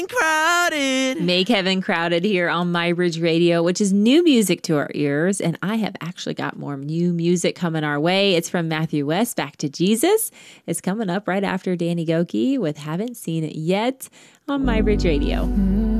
Crowded. Make Heaven Crowded here on My Bridge Radio, which is new music to our ears. And I have actually got more new music coming our way. It's from Matthew West, Back to Jesus. It's coming up right after Danny Gokey with Haven't Seen It Yet on My Bridge Radio.